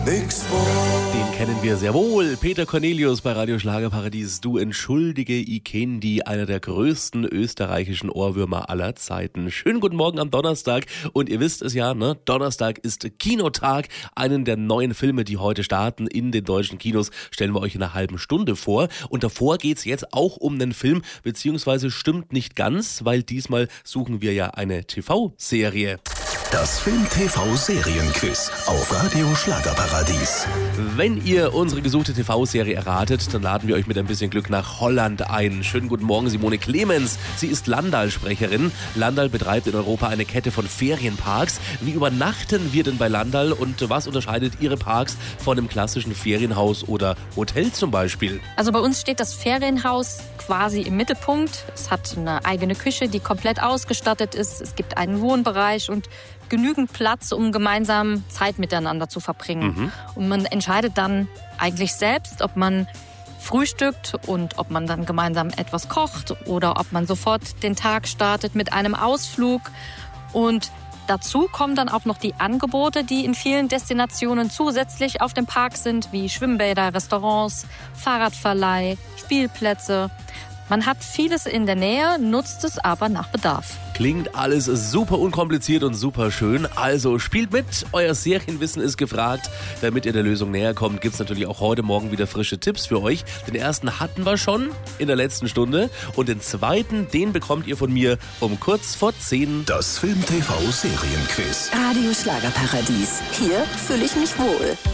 nix vor. Den kennen wir sehr wohl. Peter Cornelius bei Radio Schlagerparadies. Du entschuldige, ich kenn die, einer der größten österreichischen Ohrwürmer aller Zeiten. Schönen guten Morgen am Donnerstag. Und ihr wisst es ja, ne? Donnerstag ist Kinotag. Einen der neuen Filme, die heute starten in den deutschen Kinos, stellen wir euch in einer halben Stunde vor. Und davor geht's jetzt auch um einen Film, beziehungsweise stimmt nicht ganz, weil diesmal suchen wir ja eine TV-Serie. Das Film-TV-Serienquiz auf Radio Schlagerparadies. Wenn ihr unsere gesuchte TV-Serie erratet, dann laden wir euch mit ein bisschen Glück nach Holland ein. Schönen guten Morgen, Simone Clemens. Sie ist Landal-Sprecherin. Landal betreibt in Europa eine Kette von Ferienparks. Wie übernachten wir denn bei Landal und was unterscheidet ihre Parks von einem klassischen Ferienhaus oder Hotel zum Beispiel? Also bei uns steht das Ferienhaus quasi im Mittelpunkt. Es hat eine eigene Küche, die komplett ausgestattet ist. Es gibt einen Wohnbereich und genügend Platz, um gemeinsam Zeit miteinander zu verbringen. Und man entscheidet dann eigentlich selbst, ob man frühstückt und ob man dann gemeinsam etwas kocht oder ob man sofort den Tag startet mit einem Ausflug. Und dazu kommen dann auch noch die Angebote, die in vielen Destinationen zusätzlich auf dem Park sind, wie Schwimmbäder, Restaurants, Fahrradverleih, Spielplätze. Man hat vieles in der Nähe, nutzt es aber nach Bedarf. Klingt alles super unkompliziert und super schön. Also spielt mit, euer Serienwissen ist gefragt. Damit ihr der Lösung näher kommt, gibt's natürlich auch heute Morgen wieder frische Tipps für euch. Den ersten hatten wir schon in der letzten Stunde und den zweiten, den bekommt ihr von mir um kurz vor 10. Das Film-TV-Serienquiz. Radio Schlagerparadies. Hier fühle ich mich wohl.